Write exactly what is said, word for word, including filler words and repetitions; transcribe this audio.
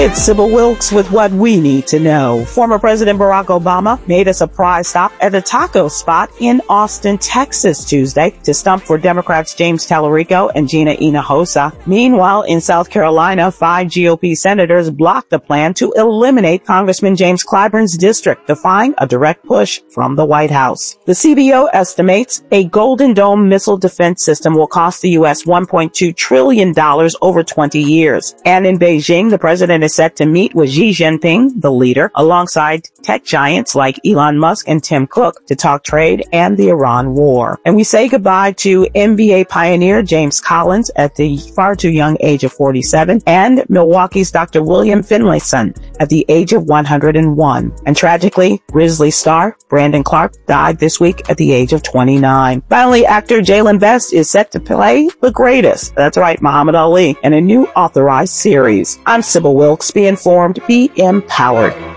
It's Sybil Wilkes with what we need to know. Former President Barack Obama made a surprise stop at a taco spot in Austin, Texas Tuesday to stump for Democrats James Tallarico and Gina Hinojosa. Meanwhile, in South Carolina, five G O P senators blocked the plan to eliminate Congressman James Clyburn's district, defying a direct push from the White House. The C B O estimates a Golden Dome missile defense system will cost the U S one point two trillion dollars over twenty years. And in Beijing, the president is set to meet with Xi Jinping, the leader, alongside tech giants like Elon Musk and Tim Cook to talk trade and the Iran war. And we say goodbye to N B A pioneer James Collins at the far too young age of forty-seven and Milwaukee's Doctor William Finlayson at the age of one hundred one. And tragically, Grizzlies star Brandon Clark died this week at the age of twenty-nine. Finally, actor Jalen Best is set to play the greatest, that's right, Muhammad Ali, in a new authorized series. I'm Sybil Wilkes. Be informed, be empowered.